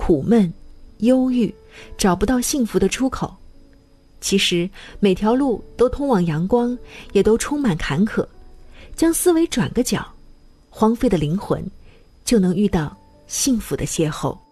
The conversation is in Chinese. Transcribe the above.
苦闷、忧郁，找不到幸福的出口。其实每条路都通往阳光，也都充满坎坷。将思维转个角，荒废的灵魂就能遇到幸福的邂逅。